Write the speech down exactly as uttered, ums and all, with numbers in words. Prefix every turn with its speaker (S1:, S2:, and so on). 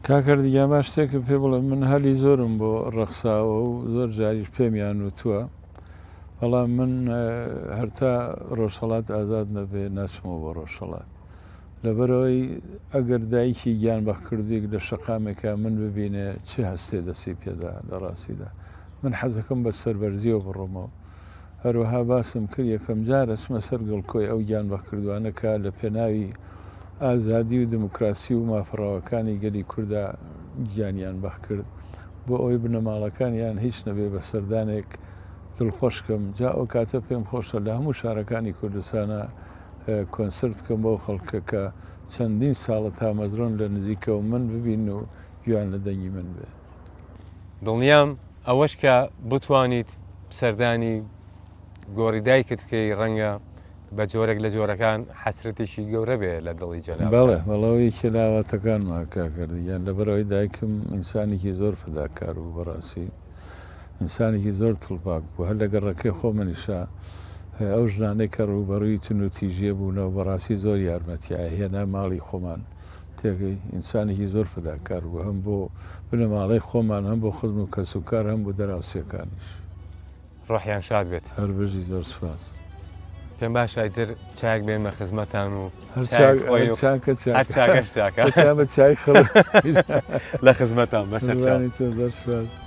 S1: کاکردیگە باش شتێکم پێ بڵێ من هەلی زۆرم بۆ ڕەخساوە و زۆر جاریش پێمیان وتووە بەڵام من هەرتا ڕۆژهەڵات ئازاد نەبێ ناچمەوە بۆ ڕۆژهەڵات لەبەرەوەی ئەگەر دایکی گیان بەخکردوێک لە شەقامێکە من ببینێ چه هەستێ دەسی پێدا لە ڕاستیدا من حەزەکەم بە سەربەرزیەوە بڕۆمەوە هەروەها باسم کرد یەکەم جارە چمە سەر گڵکۆی ئەو گیان بەخکردوانەکە لە پێناوی ئازادی و دموکراسی و مافڕاوەکانی گەلی کووردا گیانیان بەخ کرد بۆ ئەوەی بنەماڵەکانیان هیچ نەبێ بە سەردانێک دڵخۆشکەم جا ئەو کاتە پێم خۆشە لە هەموو شارەکانی کوردستانە کۆنسرت بکەم بۆ خەڵکە کە چەندین ساڵە تامەزرۆن لە نزیکەوە من ببین و گویان لە دەنگی من بێ
S2: دڵنیام ئەوەش کە بتوانیت سەردانی گۆڕی دایکت بکەی ڕەنگە بە جۆرێک لە جۆرەکان حەسرەتێکی گەورە بێ لە دڵی جەناب
S1: بەڵێ بەڵەوەی کێلاواتەکانمان کاکردی یان لەبەرەوەی دایکم ئینسانێکی زۆر فداکار و بەڕاستی ئینسانێکی زۆر تڵپاک بوو هەر لە گەڕەکەی خۆ منیشا ئەو ژنانەی کە ڕووبەڕووی تون و تیژێ بوونەوە بەڕاستی زۆر یارمەتیایە هێنا ماڵی خۆمان تێگەی ئینسانێکی زۆر فداکار بوو هەم بۆ بنە ماڵی خۆمان هەم بۆ خزم و کەسوکار هەم بۆ دەراوسەکانیش
S2: ڕۆحیان شاد بێت
S1: هەر بژی زۆر سوپاس
S2: پێم باش ئایتر چاک بێنمە خزمەتان و
S1: چای خڕ
S2: لە خزمەتان بەسەر
S1: زۆر سوپاس